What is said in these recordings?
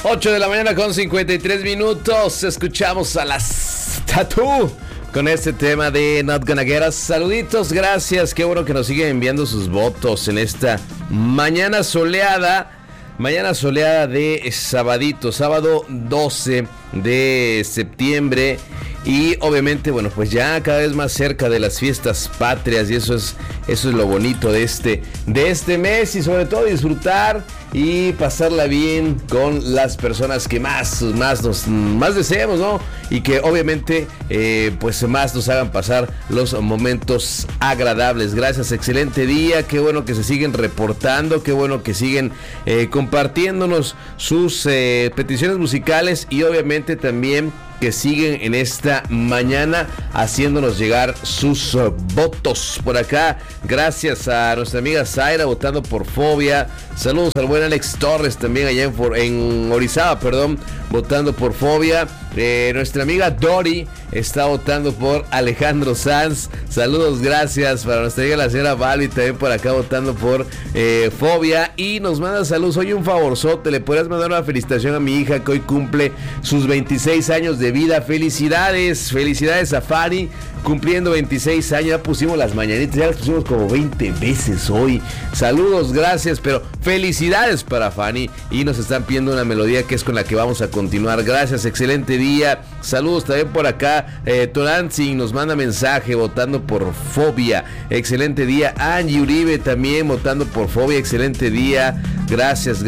8 de la mañana con 53 minutos. Escuchamos a las Tattoo con este tema de Not Gonna Get Us. Saluditos, gracias. Qué bueno que nos siguen enviando sus votos en esta mañana soleada. Mañana soleada de sabadito, sábado 12 de septiembre. Y obviamente, bueno, pues ya cada vez más cerca de las fiestas patrias. Y eso es lo bonito de este mes. Y sobre todo disfrutar y pasarla bien con las personas que más deseamos, ¿no? Y que obviamente pues más nos hagan pasar los momentos agradables. Gracias, excelente día. Qué bueno que se siguen reportando, qué bueno que siguen compartiéndonos sus peticiones musicales y obviamente también que siguen en esta mañana haciéndonos llegar sus votos por acá. Gracias a nuestra amiga Zaira votando por Fobia. Saludos al buen Alex Torres también allá en Orizaba, votando por Fobia. Nuestra amiga Dori está votando por Alejandro Sanz. Saludos, gracias para nuestra amiga la señora Valvi también por acá votando por Fobia. Y nos manda saludos. Oye, un favorzote, le podrías mandar una felicitación a mi hija que hoy cumple sus 26 años de vida. Felicidades a Fanny, cumpliendo 26 años. Ya pusimos las mañanitas, ya las pusimos como 20 veces hoy. Saludos, gracias, pero felicidades para Fanny. Y nos están pidiendo una melodía que es con la que vamos a continuar. Gracias, excelente día. Saludos también por acá. Toranzi nos manda mensaje votando por Fobia. Excelente día. Angie Uribe también votando por Fobia. Excelente día. Gracias.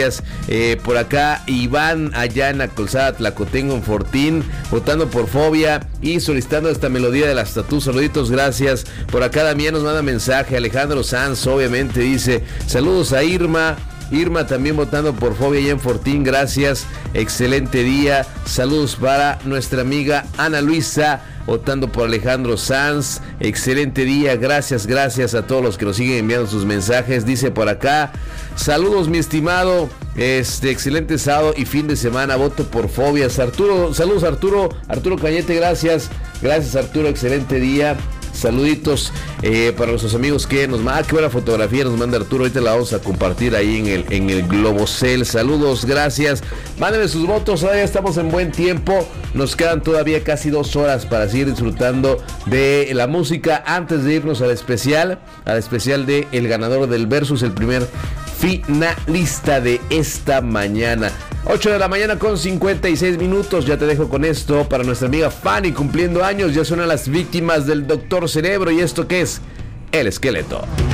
Por acá Iván allá en la Colzada Tlacotengo en Fortín votando por Fobia y solicitando esta melodía de las Tattoo. Saluditos, gracias. Por acá Damián nos manda mensaje. Alejandro Sanz obviamente dice saludos a Irma también votando por Fobia allá en Fortín. Gracias, excelente día. Saludos para nuestra amiga Ana Luisa votando por Alejandro Sanz. Excelente día, gracias a todos los que nos siguen enviando sus mensajes. Dice por acá, saludos mi estimado, excelente sábado y fin de semana, voto por Fobias. Saludos Arturo Cañete, gracias Arturo, excelente día. Saluditos para nuestros amigos que nos mandan. Qué buena fotografía nos manda Arturo. Ahorita la vamos a compartir ahí en el Globocel. Saludos, gracias. Mándenme sus votos. Todavía estamos en buen tiempo. Nos quedan todavía casi 2 horas para seguir disfrutando de la música antes de irnos al especial de el ganador del Versus, el primer finalista de esta mañana. 8 de la mañana con 56 minutos. Ya te dejo con esto para nuestra amiga Fanny cumpliendo años. Ya son las víctimas del Doctor Cerebro. ¿Y esto qué es? El Esqueleto.